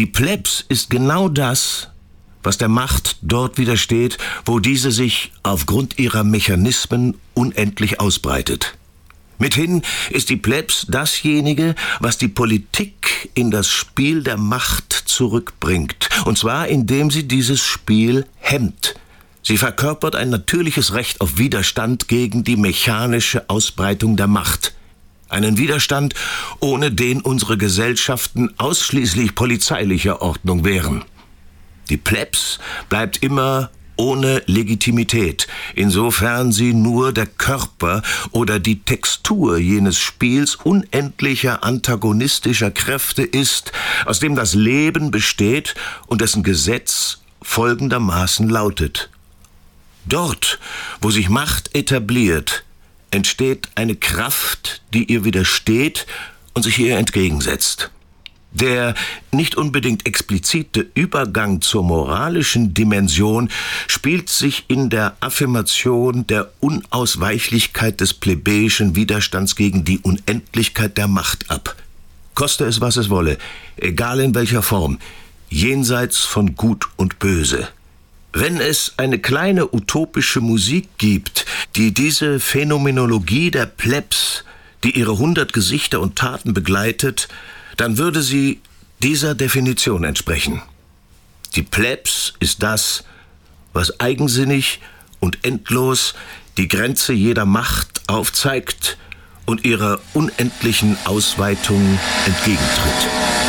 Die Plebs ist genau das, was der Macht dort widersteht, wo diese sich aufgrund ihrer Mechanismen unendlich ausbreitet. Mithin ist die Plebs dasjenige, was die Politik in das Spiel der Macht zurückbringt, und zwar indem sie dieses Spiel hemmt. Sie verkörpert ein natürliches Recht auf Widerstand gegen die mechanische Ausbreitung der Macht. Einen Widerstand, ohne den unsere Gesellschaften ausschließlich polizeilicher Ordnung wären. Die Plebs bleibt immer ohne Legitimität, insofern sie nur der Körper oder die Textur jenes Spiels unendlicher antagonistischer Kräfte ist, aus dem das Leben besteht und dessen Gesetz folgendermaßen lautet: Dort, wo sich Macht etabliert, entsteht eine Kraft, die ihr widersteht und sich ihr entgegensetzt. Der nicht unbedingt explizite Übergang zur moralischen Dimension spielt sich in der Affirmation der Unausweichlichkeit des plebejischen Widerstands gegen die Unendlichkeit der Macht ab. Koste es, was es wolle, egal in welcher Form, jenseits von Gut und Böse. Wenn es eine kleine utopische Musik gibt, die diese Phänomenologie der Plebs, die ihre 100 Gesichter und Taten begleitet, dann würde sie dieser Definition entsprechen. Die Plebs ist das, was eigensinnig und endlos die Grenze jeder Macht aufzeigt und ihrer unendlichen Ausweitung entgegentritt.